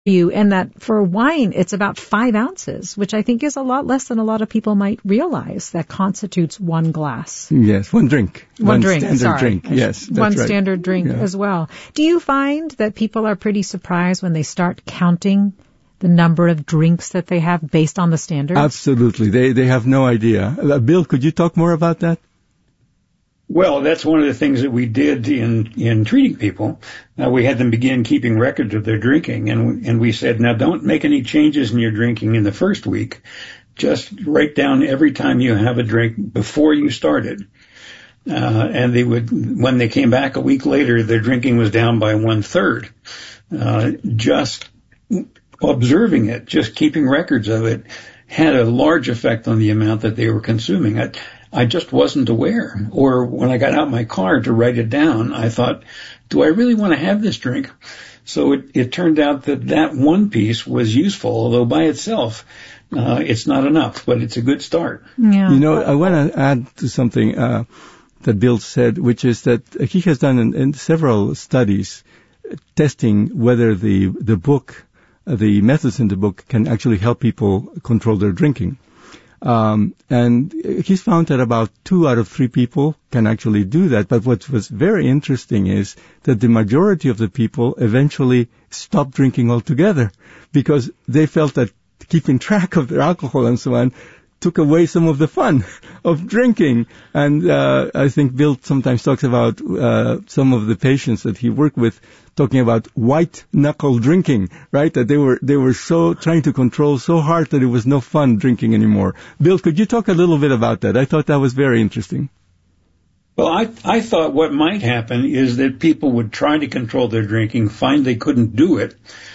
you, and that for wine, it's about 5 ounces, which I think is a lot less than a lot of people might realize that constitutes one glass. Yes, one drink. One drink, standard sorry. drink. Yes, that's one right. standard drink as well. Do you find that people are pretty surprised when they start counting the number of drinks that they have based on the standard? Absolutely. They have no idea. Bill, could you talk more about that? Well, that's one of the things that we did in treating people. We had them begin keeping records of their drinking, and we said, now don't make any changes in your drinking in the first week. Just write down every time you have a drink before you started. And they would, when they came back a week later, their drinking was down by 1/3. Just observing it, just keeping records of it, had a large effect on the amount that they were consuming. I just wasn't aware. Or when I got out my car to write it down, I thought, do I really want to have this drink? So it turned out that one piece was useful, although by itself, it's not enough, but it's a good start. Yeah. You know, I want to add to something that Bill said, which is that he has done in several studies testing whether the book, the methods in the book can actually help people control their drinking. And he's found that about 2 out of 3 people can actually do that. But what was very interesting is that the majority of the people eventually stopped drinking altogether because they felt that keeping track of their alcohol and so on took away some of the fun of drinking. And I think Bill sometimes talks about some of the patients that he worked with talking about white knuckle drinking, right? That they were so trying to control so hard that it was no fun drinking anymore. Bill, could you talk a little bit about that? I thought that was very interesting. Well, I thought what might happen is that people would try to control their drinking, find they couldn't do it,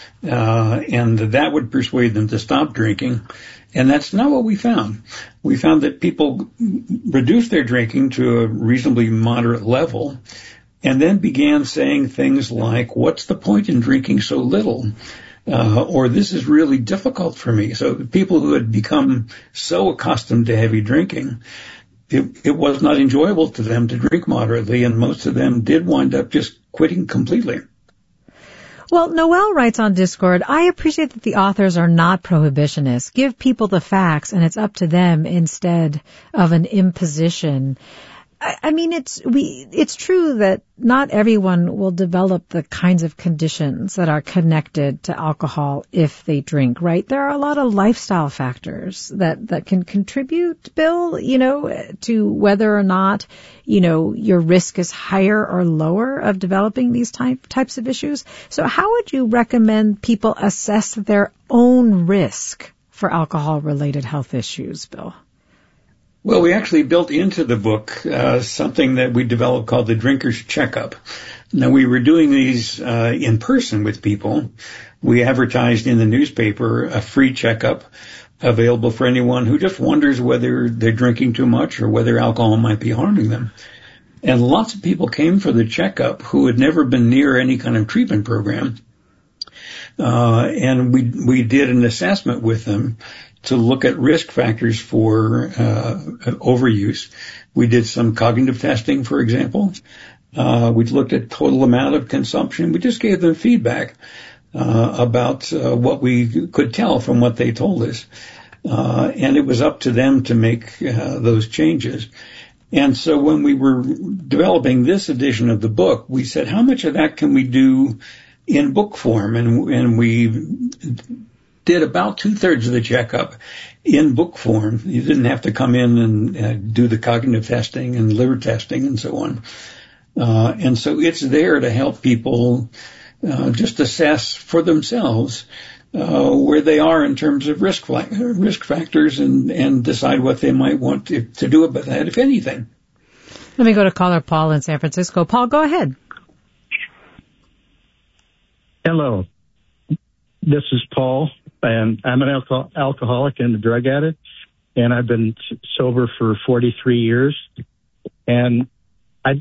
and that would persuade them to stop drinking. And that's not what we found. We found that people reduced their drinking to a reasonably moderate level and then began saying things like, what's the point in drinking so little? Or this is really difficult for me. So people who had become so accustomed to heavy drinking, it was not enjoyable to them to drink moderately, and most of them did wind up just quitting completely. Well, Noel writes on Discord, I appreciate that the authors are not prohibitionists. Give people the facts, and it's up to them instead of an imposition. I mean, it's true that not everyone will develop the kinds of conditions that are connected to alcohol if they drink, right? There are a lot of lifestyle factors that can contribute, Bill, to whether or not, your risk is higher or lower of developing these types of issues. So how would you recommend people assess their own risk for alcohol-related health issues, Bill? Well, we actually built into the book something that we developed called the Drinker's Checkup. Now, we were doing these in person with people. We advertised in the newspaper a free checkup available for anyone who just wonders whether they're drinking too much or whether alcohol might be harming them. And lots of people came for the checkup who had never been near any kind of treatment program. And we did an assessment with them to look at risk factors for overuse. We did some cognitive testing, for example. We looked at total amount of consumption. We just gave them feedback about what we could tell from what they told us. And it was up to them to make those changes. And so when we were developing this edition of the book, we said, how much of that can we do in book form? And we did about 2/3 of the checkup in book form. You didn't have to come in and do the cognitive testing and liver testing and so on. And so it's there to help people just assess for themselves where they are in terms of risk factors and decide what they might want to do about that, if anything. Let me go to caller Paul in San Francisco. Paul, go ahead. Hello. This is Paul, and I'm an alcoholic and a drug addict, and I've been sober for 43 years. And I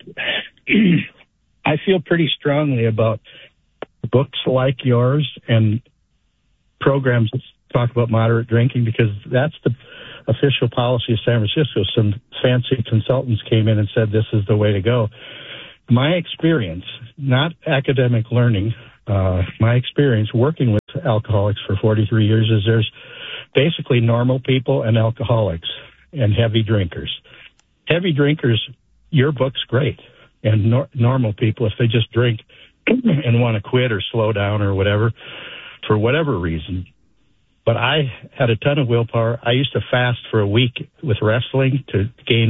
feel pretty strongly about books like yours and programs that talk about moderate drinking, because that's the official policy of San Francisco. Some fancy consultants came in and said this is the way to go. My experience, not academic learning, my experience working with alcoholics for 43 years is there's basically normal people and alcoholics and heavy drinkers. Heavy drinkers, your book's great. And normal people, if they just drink and want to quit or slow down or whatever, for whatever reason. But I had a ton of willpower. I used to fast for a week with wrestling to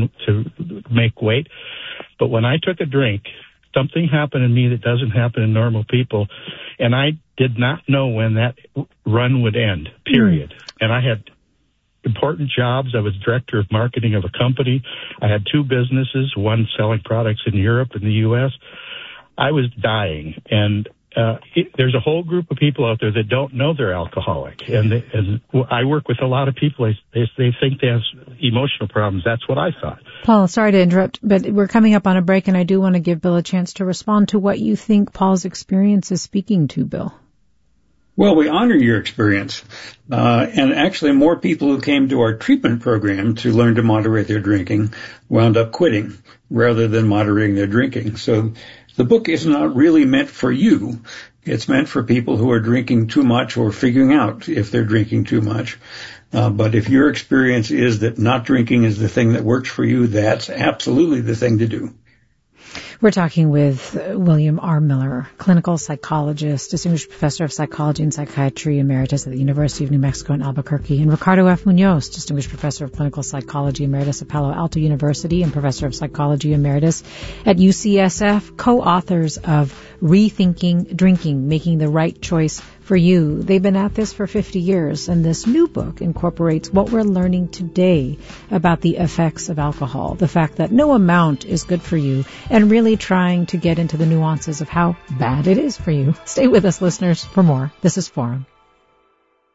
make weight. But when I took a drink, something happened in me that doesn't happen in normal people. And I did not know when that run would end, period. And I had important jobs. I was director of marketing of a company. I had 2 businesses, one selling products in Europe and the U.S. I was dying. And there's a whole group of people out there that don't know they're alcoholic. And I work with a lot of people. They think they have emotional problems. That's what I thought. Paul, sorry to interrupt, but we're coming up on a break, and I do want to give Bill a chance to respond to what you think Paul's experience is speaking to, Bill. Well, we honor your experience. And actually more people who came to our treatment program to learn to moderate their drinking wound up quitting rather than moderating their drinking. So the book is not really meant for you. It's meant for people who are drinking too much or figuring out if they're drinking too much. But if your experience is that not drinking is the thing that works for you, that's absolutely the thing to do. We're talking with William R. Miller, clinical psychologist, distinguished professor of psychology and psychiatry emeritus at the University of New Mexico in Albuquerque, and Ricardo F. Munoz, distinguished professor of clinical psychology emeritus at Palo Alto University and professor of psychology emeritus at UCSF, co-authors of Rethinking Drinking, Making the Right Choice for You. They've been at this for 50 years, and this new book incorporates what we're learning today about the effects of alcohol, the fact that no amount is good for you, and really trying to get into the nuances of how bad it is for you. Stay with us, listeners, for more. This is Forum.